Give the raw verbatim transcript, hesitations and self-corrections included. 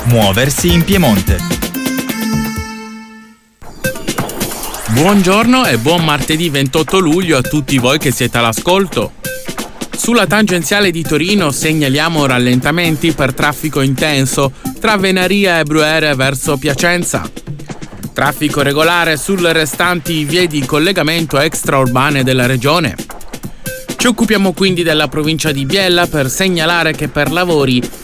Muoversi in Piemonte. Buongiorno e buon martedì ventotto luglio a tutti voi che siete all'ascolto. Sulla tangenziale di Torino segnaliamo rallentamenti per traffico intenso tra Venaria e Bruyere verso Piacenza. Traffico regolare sulle restanti vie di collegamento extraurbane della regione. Ci occupiamo quindi della provincia di Biella per segnalare che per lavori